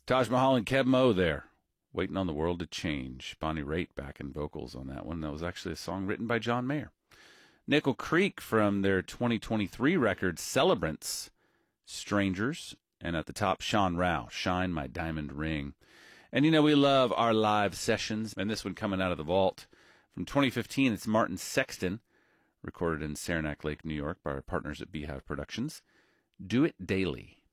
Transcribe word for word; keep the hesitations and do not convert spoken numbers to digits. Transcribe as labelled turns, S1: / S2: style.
S1: Taj Mahal and Keb Mo there. Waiting on the World to Change. Bonnie Raitt back in vocals on that one. That was actually a song written by John Mayer. Nickel Creek from their twenty twenty-three record, Celebrants, Strangers. And at the top, Sean Rao, Shine My Diamond Ring. And you know, we love our live sessions. And this one coming out of the vault. From twenty fifteen, it's Martin Sexton, recorded in Saranac Lake, New York, by our partners at Beehive Productions. Do It Daily.